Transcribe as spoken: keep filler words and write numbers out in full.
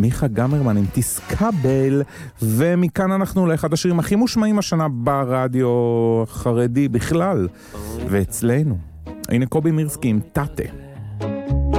מיכה גמרמן עם תסקבל, ומכאן אנחנו לאחד השירים הכי מושמעים השנה ברדיו החרדי בכלל, ואצלנו. הנה קובי מירסקי עם טאטה.